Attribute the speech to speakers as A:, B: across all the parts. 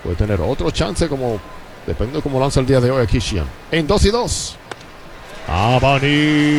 A: puede tener otro chance, como depende de cómo lanza el día de hoy aquí Sheehan. En 2-2. Abanica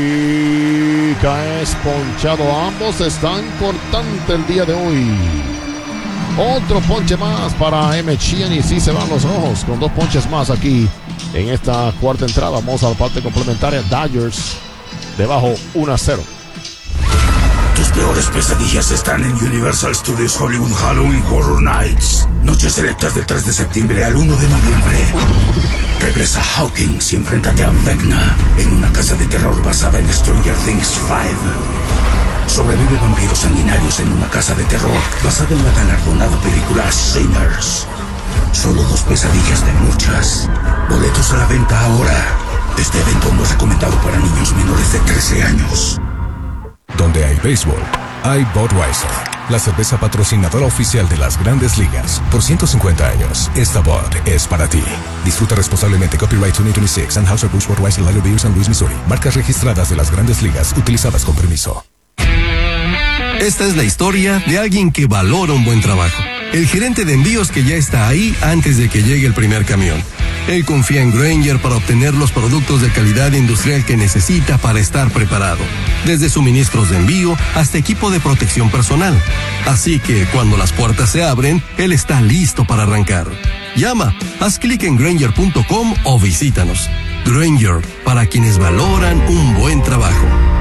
A: es ponchado. Ambos están cortantes el día de hoy. Otro ponche más para Emmett Sheehan y sí se van los rojos con 2 ponches más aquí en esta cuarta entrada. Vamos a la parte complementaria. Dodgers debajo 1-0.
B: Tus peores pesadillas están en Universal Studios Hollywood Halloween Horror Nights. Noches selectas del 3 de septiembre al 1 de noviembre. Regresa Hawkins y enfréntate a Vecna en una casa de terror basada en Stranger Things 5. Sobrevive vampiros sanguinarios en una casa de terror basada en la galardonada película Sinners. Solo 2 pesadillas de muchas. Boletos a la venta ahora. Este evento no es recomendado para niños menores de 13 años.
C: Donde hay béisbol, hay Budweiser, la cerveza patrocinadora oficial de las Grandes Ligas. Por 150 años, esta Bud es para ti. Disfruta responsablemente. Copyright 2026, Anheuser-Busch Budweiser Lager Beer, San Luis, Missouri. Marcas registradas de las Grandes Ligas, utilizadas con permiso.
D: Esta es la historia de alguien que valora un buen trabajo. El gerente de envíos que ya está ahí antes de que llegue el primer camión. Él confía en Grainger para obtener los productos de calidad industrial que necesita para estar preparado. Desde suministros de envío hasta equipo de protección personal. Así que cuando las puertas se abren, él está listo para arrancar. Llama, haz clic en Grainger.com o visítanos. Grainger, para quienes valoran un buen trabajo.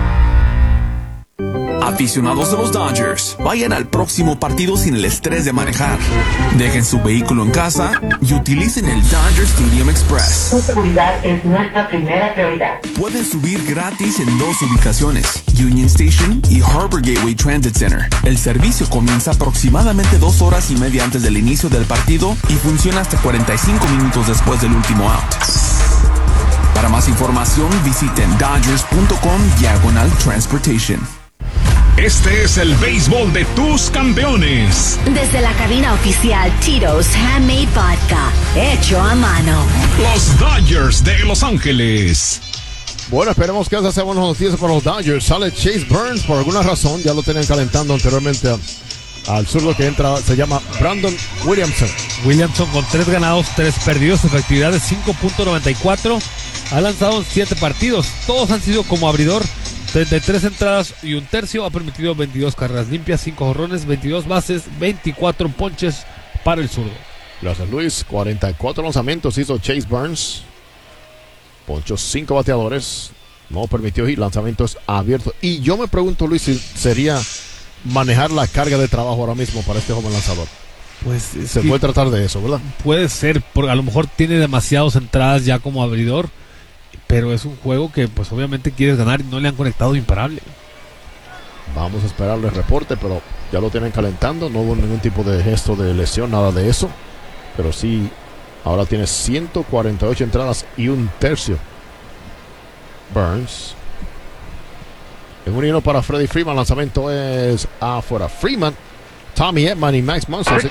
E: Aficionados de los Dodgers, vayan al próximo partido sin el estrés de manejar. Dejen su vehículo en casa y utilicen el Dodger Stadium Express.
F: Su seguridad es nuestra primera prioridad.
E: Pueden subir gratis en 2 ubicaciones, Union Station y Harbor Gateway Transit Center. El servicio comienza aproximadamente 2 horas y media antes del inicio del partido y funciona hasta 45 minutos después del último out. Para más información, visiten dodgers.com/transportation.
G: Este es el béisbol de tus campeones.
H: Desde la cabina oficial Tito's Handmade Vodka, hecho a mano.
G: Los Dodgers de Los Ángeles.
A: Bueno, esperemos que esa sea buena noticia para los Dodgers. Sale Chase Burns por alguna razón. Ya lo tenían calentando anteriormente al zurdo que entra. Se llama Brandon Williamson.
I: Williamson con 3 ganados, 3 perdidos. Efectividad de 5.94. Ha lanzado en 7 partidos. Todos han sido como abridor. 33 entradas y 1/3, ha permitido 22 carreras limpias, 5 jonrones, 22 bases, 24 ponches para el zurdo.
A: Gracias, Luis. 44 lanzamientos hizo Chase Burns. Ponchó 5 bateadores. No permitió hit, lanzamientos abiertos. Y yo me pregunto, Luis, si sería manejar la carga de trabajo ahora mismo para este joven lanzador.
I: Pues
A: se puede tratar de eso, ¿verdad?
I: Puede ser, porque a lo mejor tiene demasiadas entradas ya como abridor. Pero es un juego que pues obviamente quieres ganar y no le han conectado imparable.
A: Vamos a esperarle el reporte, pero ya lo tienen calentando. No hubo ningún tipo de gesto de lesión, nada de eso. Pero sí, ahora tiene 148 entradas y 1/3. Burns. En un hilo para Freddie Freeman. Lanzamiento es afuera. Freeman, Tommy Edman y Max Muncy. Ahí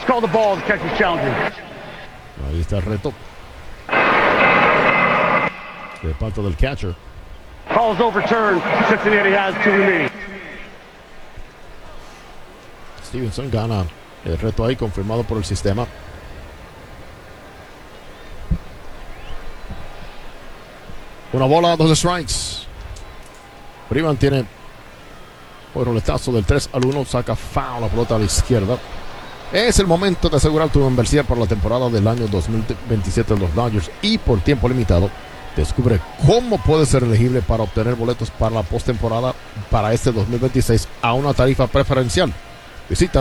A: está el reto de parte del catcher.
J: Calls overturned. Cincinnati has 2 remaining.
A: Stevenson gana el reto ahí, confirmado por el sistema. Una bola, 2 strikes. Freeman tiene un roletazo del 3-1. Saca foul la pelota a la izquierda. Es el momento de asegurar tu membresía por la temporada del año 2027 de los Dodgers y por tiempo limitado. Descubre cómo puedes ser elegible para obtener boletos para la postemporada para este 2026 a una tarifa preferencial. Visita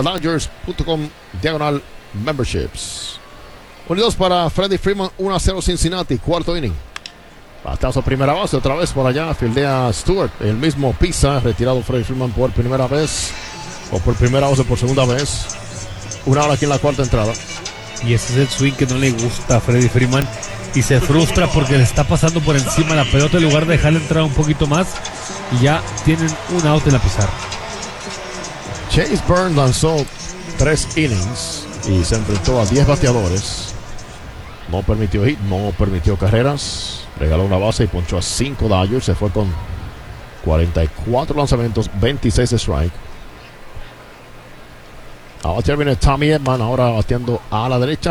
A: Dodgers.com/memberships. 1-2 para Freddie Freeman, 1-0 Cincinnati, cuarto inning. Batazo primera base, otra vez por allá, fildea Stewart. El mismo pisa, retirado Freddie Freeman por primera vez, o por primera base por segunda vez. Una hora aquí en la cuarta entrada.
I: Y ese es el swing que no le gusta a Freddie Freeman. Y se frustra porque le está pasando por encima la pelota en lugar de dejarle entrar un poquito más. Y ya tienen un out en la pizarra.
A: Chase Burns lanzó 3 innings y se enfrentó a 10 bateadores. No permitió hit, no permitió carreras. Regaló una base y ponchó a 5 Dodgers. Se fue con 44 lanzamientos, 26 strike. A batear viene Tommy Edman, ahora bateando a la derecha.